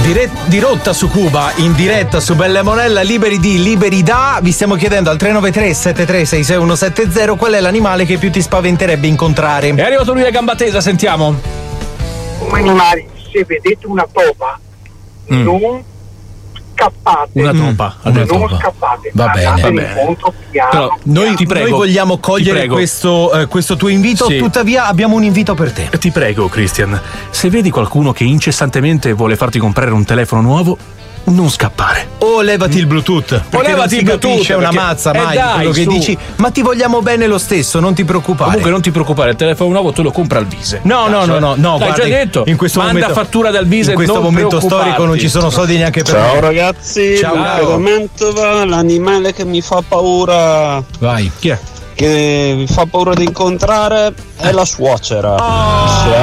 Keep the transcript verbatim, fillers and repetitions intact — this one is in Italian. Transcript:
Dire- dirotta su Cuba, in diretta su Bella Monella, liberi di, liberi da. Vi stiamo chiedendo al tre nove tre sette tre sei sei uno sette zero qual è l'animale che più ti spaventerebbe incontrare. È arrivato lui a gamba tesa, sentiamo. Come animali, se vedete una topa, Mm. non scappate. Una topa, Mm, una non topa. scappate. Va bene, andate va bene. incontro piano, Però Noi, piano. ti prego, noi vogliamo ti cogliere prego. questo, eh, questo tuo invito, Sì. tuttavia abbiamo un invito per te. Ti prego, Christian, se vedi qualcuno che incessantemente vuole farti comprare un telefono nuovo, non scappare. O levati il Bluetooth, perché levati non si il Bluetooth, capisce una perché- mazza eh mai dai, di quello che su. dici, ma ti vogliamo bene lo stesso, non ti preoccupare. Comunque non ti preoccupare, il telefono nuovo te lo compra al Vise. No, no, no, no, no, L'hai guardi, già detto. in questo Manda momento, fattura dal Vise. in questo non momento preoccuparti. storico non ci sono soldi neanche per Ciao me. ragazzi, Ciao, il ciao. Mantova, l'animale che mi fa paura, Vai. Chi è? che mi fa paura di incontrare è la suocera. Oh. Se